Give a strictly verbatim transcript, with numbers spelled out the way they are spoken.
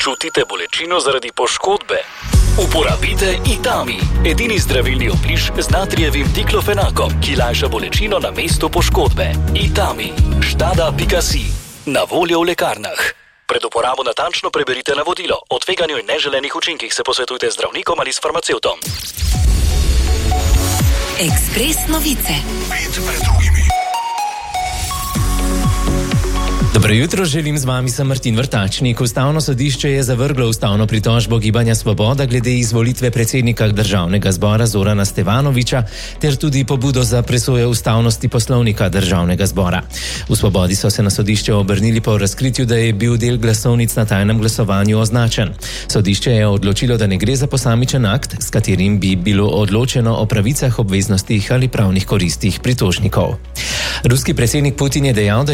Čutite bolečino zaradi poškodbe? Uporabite Itami, edini zdravilni obliž z natrijevim diklofenakom, ki lajša bolečino na mestu poškodbe. Itami, štada pika si, na voljo v lekarnah. Pred uporabo natančno preberite navodilo. O tveganju in neželenih učinkih se posvetujte z zdravnikom ali s farmacevtom. Ekspres novice. Pet pred drugimi. Dobro jutro, želim z vami sem Martin Vrtačnik. Ustavno sodišče je zavrglo ustavno pritožbo Gibanja Svoboda glede izvolitve predsednika Državnega zbora Zorana Stevanovića ter tudi pobudo za presojo ustavnosti poslovnika Državnega zbora. V Svobodi so se na sodišče obrnili po razkritju, da je bil del glasovnic na tajnem glasovanju označen. Sodišče je odločilo, da ne gre za posamičen akt, s katerim bi bilo odločeno o pravicah, obveznostih ali pravnih koristih pritožnikov. Ruski predsednik Putin je dejal, da